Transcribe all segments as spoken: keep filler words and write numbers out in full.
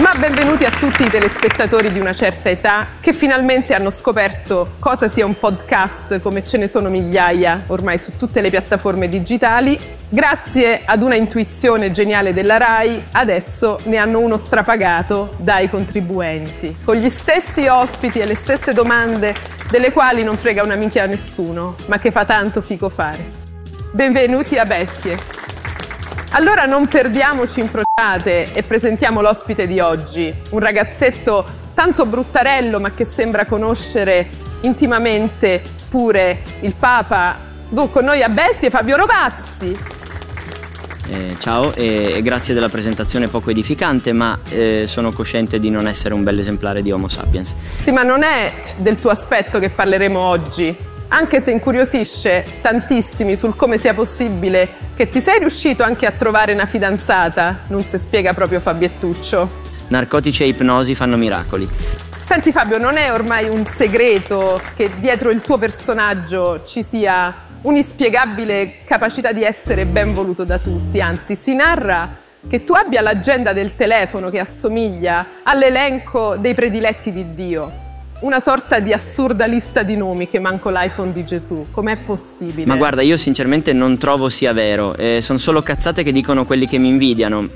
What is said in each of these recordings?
Ma benvenuti a tutti i telespettatori di una certa età che finalmente hanno scoperto cosa sia un podcast, come ce ne sono migliaia ormai su tutte le piattaforme digitali. Grazie ad una intuizione geniale della RAI, adesso ne hanno uno strapagato dai contribuenti, con gli stessi ospiti e le stesse domande delle quali non frega una minchia a nessuno, ma che fa tanto fico fare. Benvenuti a Bestie. Allora non perdiamoci in frociate e presentiamo l'ospite di oggi, un ragazzetto tanto bruttarello ma che sembra conoscere intimamente pure il Papa. Dunque con noi a Bestie Fabio Rovazzi. Eh, ciao e, e grazie della presentazione poco edificante, ma eh, sono cosciente di non essere un bel esemplare di Homo sapiens. Sì, ma non è del tuo aspetto che parleremo oggi, anche se incuriosisce tantissimi sul come sia possibile che ti sei riuscito anche a trovare una fidanzata, non si spiega proprio Fabiettuccio. Narcotici e ipnosi fanno miracoli. Senti Fabio, non è ormai un segreto che dietro il tuo personaggio ci sia un'inspiegabile capacità di essere ben voluto da tutti, anzi si narra che tu abbia l'agenda del telefono che assomiglia all'elenco dei prediletti di Dio. Una sorta di assurda lista di nomi che manco l'iPhone di Gesù. Com'è possibile? Ma guarda, io sinceramente non trovo sia vero. Eh, sono solo cazzate che dicono quelli che mi invidiano.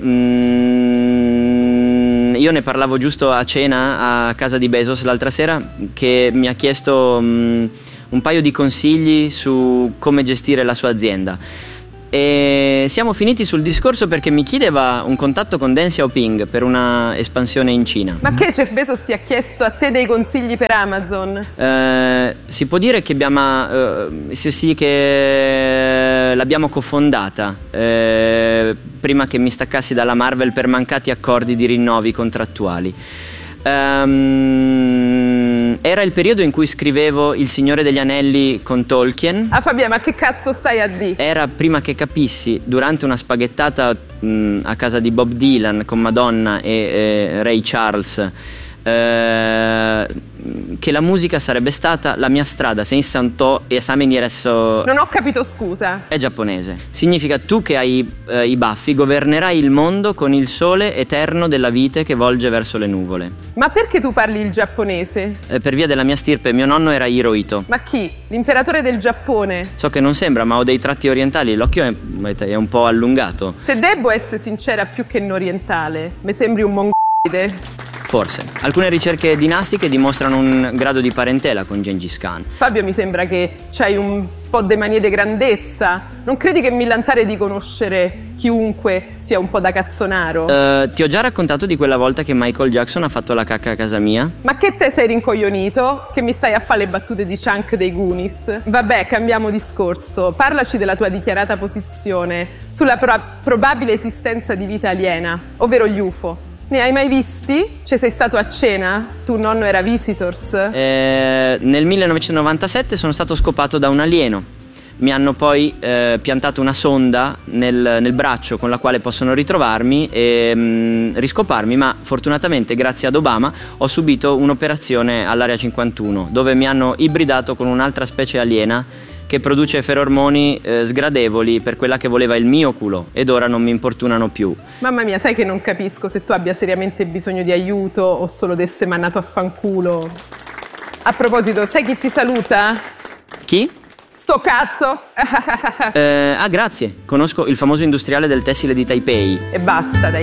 Mm, io ne parlavo giusto a cena a casa di Bezos l'altra sera, che mi ha chiesto mm, un paio di consigli su come gestire la sua azienda. E siamo finiti sul discorso perché mi chiedeva un contatto con Deng Xiaoping per una espansione in Cina. Ma che Jeff Bezos ti ha chiesto a te dei consigli per Amazon? Eh, si può dire che abbiamo eh, sì, sì, che l'abbiamo cofondata eh, prima che mi staccassi dalla Marvel per mancati accordi di rinnovi contrattuali. Um, era il periodo in cui scrivevo Il Signore degli Anelli con Tolkien. Ah Fabio, ma che cazzo stai a di? Era prima che capissi, durante una spaghettata mh, a casa di Bob Dylan con Madonna e eh, Ray Charles, eh, che la musica sarebbe stata la mia strada senza un to e esami adesso. Non ho capito, scusa. È giapponese. Significa tu che hai eh, i baffi governerai il mondo con il sole eterno della vite che volge verso le nuvole. Ma perché tu parli il giapponese? Eh, per via della mia stirpe, mio nonno era Hirohito. Ma chi? L'imperatore del Giappone? So che non sembra, ma ho dei tratti orientali, l'occhio è, è un po' allungato. Se devo essere sincera, più che in orientale, mi sembri un mongolide. Forse. Alcune ricerche dinastiche dimostrano un grado di parentela con Gengis Khan. Fabio, mi sembra che c'hai un po' de manie de grandezza. Non credi che millantare di conoscere chiunque sia un po' da cazzonaro? Uh, ti ho già raccontato di quella volta che Michael Jackson ha fatto la cacca a casa mia? Ma che te sei rincoglionito? Che mi stai a fare le battute di Chunk dei Goonies? Vabbè, cambiamo discorso. Parlaci della tua dichiarata posizione sulla pro- probabile esistenza di vita aliena, ovvero gli U F O. Ne hai mai visti? Ci sei stato a cena? Tu nonno era Visitors? Eh, nel millenovecentonovantasette sono stato scopato da un alieno. Mi hanno poi eh, piantato una sonda nel, nel braccio con la quale possono ritrovarmi e mh, riscoparmi, ma fortunatamente grazie ad Obama ho subito un'operazione all'Area cinquantuno dove mi hanno ibridato con un'altra specie aliena che produce ferormoni eh, sgradevoli per quella che voleva il mio culo ed ora non mi importunano più. Mamma mia, sai che non capisco se tu abbia seriamente bisogno di aiuto o solo d'esse mandato a fanculo. A proposito, sai chi ti saluta? Chi? Sto cazzo! eh, ah, grazie. Conosco il famoso industriale del tessile di Taipei. E basta, dai.